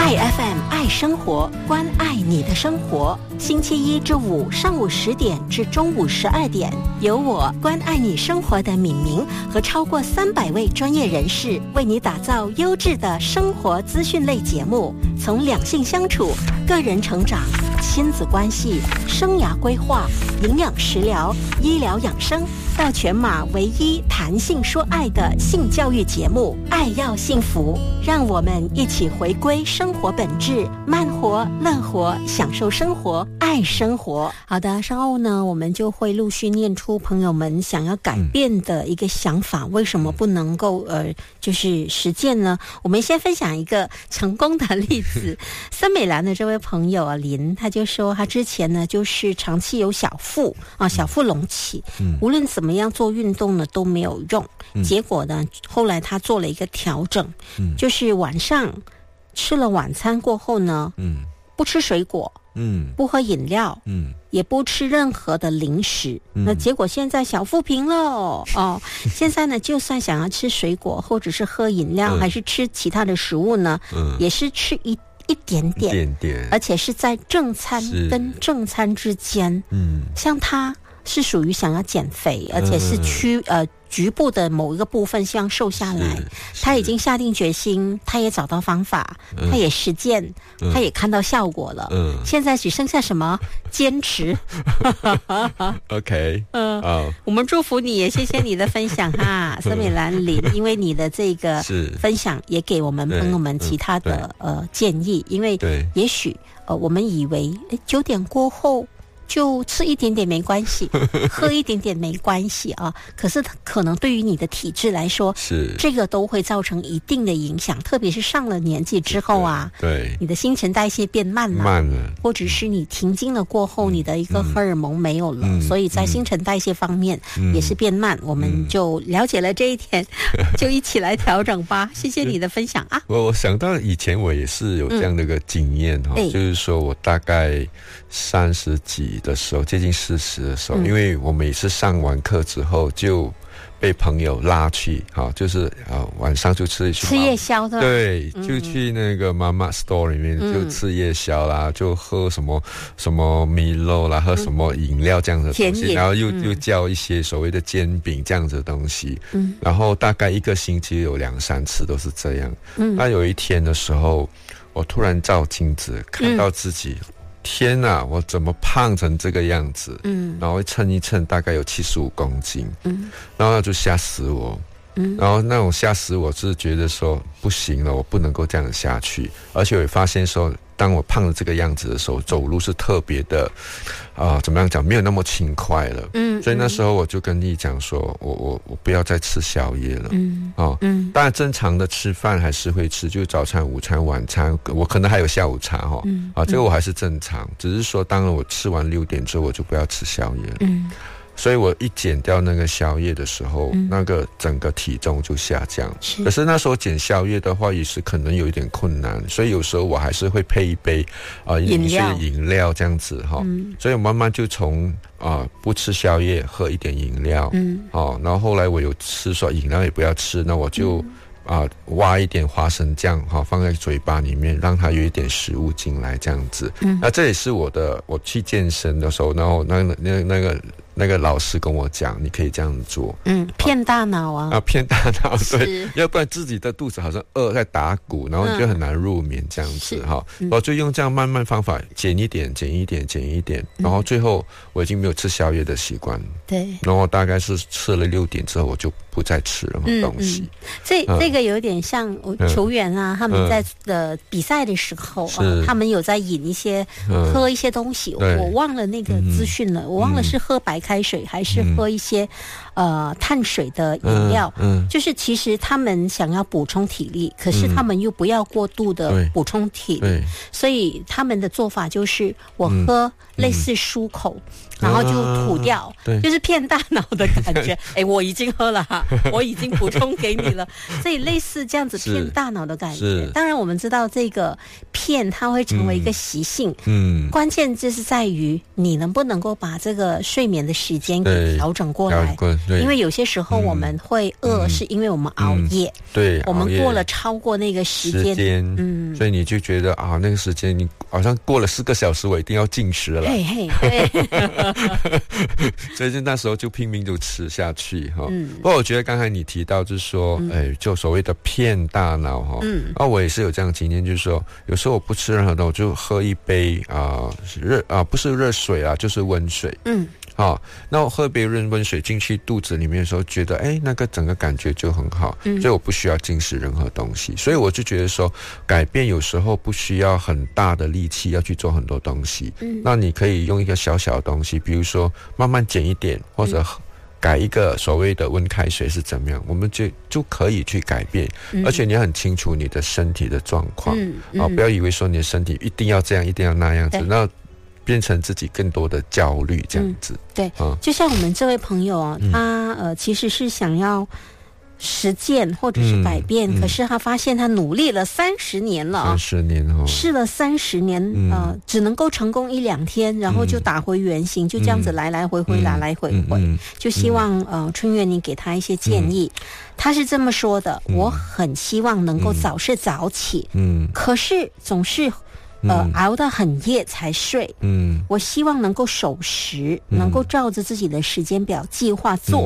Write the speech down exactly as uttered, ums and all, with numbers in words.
爱 F M 爱生活，关爱你的生活。星期一至五上午十点至中午十二点，由我关爱你生活的敏明和超过三百位专业人士为你打造优质的生活资讯类节目，从两性相处、个人成长、亲子关系、生涯规划、营养食疗、医疗养生，到全马唯一谈性说爱的性教育节目《爱要幸福》，让我们一起回归生活本质，慢活、乐活，享受生活，爱生活。好的，稍后呢，我们就会陆续念出朋友们想要改变的一个想法，为什么不能够呃，就是实践呢？我们先分享一个成功的例子。森美兰的这位朋友啊，林，他就说他之前呢，就是长期有小腹啊，小腹隆起，嗯、无论怎么样做运动呢都没有用。嗯、结果呢，后来他做了一个调整，嗯、就是晚上吃了晚餐过后呢，嗯、不吃水果，嗯、不喝饮料，嗯、也不吃任何的零食。嗯、那结果现在小腹平了哦。现在呢，就算想要吃水果，或者是喝饮料，嗯、还是吃其他的食物呢，嗯、也是吃一。一点点，一点点，而且是在正餐跟正餐之间。嗯，像他是属于想要减肥，而且是区、嗯、呃局部的某一个部分希望瘦下来。他已经下定决心，他也找到方法，嗯、他也实践，嗯、他也看到效果了。嗯，现在只剩下什么？坚持。 OK， 嗯、哦， 我们祝福你，也谢谢你的分享哈，森美兰林，因为你的这个分享也给我们朋友们其他的、嗯、呃建议，因为也许呃我们以为九点过后就吃一点点没关系，喝一点点没关系啊。可是可能对于你的体质来说，是这个都会造成一定的影响，特别是上了年纪之后啊，对，你的新陈代谢变慢了，慢了，或者是你停经了过后，嗯、你的一个荷尔蒙没有了，嗯、所以在新陈代谢方面也是变慢。嗯、我们就了解了这一点，嗯、就一起来调整吧。谢谢你的分享啊！ 我我想到以前我也是有这样的一个经验哈，嗯、就是说我大概三十几的时候，接近四十的时候，嗯、因为我每次上完课之后就被朋友拉去，哈，就是啊晚上就吃吃夜宵的， 对，嗯、就去那个妈妈 store 里面、嗯、就吃夜宵啦，就喝什么什么米肉啦，喝什么饮料这样的东西，然后又、嗯、又叫一些所谓的煎饼这样子的东西，嗯，然后大概一个星期有两三次都是这样。嗯，那有一天的时候，我突然照镜子看到自己。嗯天哪，我怎么胖成这个样子？嗯，然后称一称，大概有七十五公斤。嗯，然后就吓死我。嗯，然后那种吓死我，是觉得说不行了，我不能够这样下去。而且我也发现说，当我胖了这个样子的时候，走路是特别的，啊、呃，怎么样讲，没有那么轻快了。嗯，所以那时候我就跟丽讲说，我我我不要再吃宵夜了。嗯，哦，嗯，当然正常的吃饭还是会吃，就是早餐、午餐、晚餐，我可能还有下午茶哈。嗯，啊，这个我还是正常，只是说，当然我吃完六点之后，我就不要吃宵夜了。嗯。所以我一减掉那个宵夜的时候，嗯、那个整个体重就下降。是可是那时候减宵夜的话，也是可能有一点困难，所以有时候我还是会配一杯啊、呃、饮料饮料这样子哈。嗯、所以我慢慢就从啊、呃、不吃宵夜，喝一点饮料，嗯，哦，然后后来我有吃说饮料也不要吃，那我就。嗯啊、呃，挖一点花生酱哈，放在嘴巴里面，让它有一点食物进来，这样子。嗯，那这也是我的，我去健身的时候，然后那个那那个那个老师跟我讲，你可以这样做。嗯， 骗大脑啊。 啊，骗大脑，对，要不然自己的肚子好像饿在打鼓，然后你就很难入眠这样子哈。嗯、我就用这样慢慢方法，减一点，减一点，减一点，然后最后我已经没有吃宵夜的习惯。对，然后大概是吃了六点之后，我就不再吃了嘛东西。嗯嗯、 这这个有点像球员啊，嗯、他们在的比赛的时候啊，他们有在饮一些、嗯、喝一些东西，我忘了那个资讯了，嗯、我忘了是喝白开水还是喝一些、嗯、呃碳水的饮料。嗯，嗯就是其实他们想要补充体力，可是他们又不要过度的补充体力，所以他们的做法就是我喝类似漱口。嗯然后就吐掉，啊、就是骗大脑的感觉。哎，我已经喝了哈，我已经补充给你了，所以类似这样子骗大脑的感觉。当然，我们知道这个骗它会成为一个习性，嗯，关键就是在于你能不能够把这个睡眠的时间给调整过来。 对， 因为有些时候我们会饿，嗯、是因为我们熬夜， 嗯、对， 我们过了超过那个时间， 时间，嗯，所以你就觉得啊，那个时间你好像过了四个小时，我一定要进食了， 嘿嘿，对， 所以就那时候就拼命就吃下去哈。嗯，不过我觉得刚才你提到就是说，嗯、哎，就所谓的骗大脑哈，嗯，啊，我也是有这样的经验，就是说有时候我不吃任何东西，我就喝一杯啊热啊不是热水啊，就是温水，嗯。好、哦，那我喝一杯热温水进去肚子里面的时候，觉得哎，那个整个感觉就很好，嗯，所以我不需要进食任何东西，所以我就觉得说，改变有时候不需要很大的力气要去做很多东西，嗯，那你可以用一个小小的东西，比如说慢慢减一点，或者改一个所谓的温开水是怎么样，我们就就可以去改变，嗯、而且你很清楚你的身体的状况，嗯嗯、啊，不要以为说你的身体一定要这样，一定要那样子，那。变成自己更多的焦虑这样子，嗯、 对、嗯，就像我们这位朋友啊，他呃其实是想要实践或者是改变，嗯嗯、可是他发现他努力了三十年了啊， 三十年哦， 试了三十年，嗯、呃，只能够成功一两天，然后就打回原形，嗯、就这样子来来回回，嗯、来来回回，嗯、就希望呃春月你给他一些建议。嗯、他是这么说的：嗯、我很希望能够早睡早起，嗯，可是总是。呃，嗯、熬得很夜才睡。嗯，我希望能够守时，嗯、能够照着自己的时间表计划做，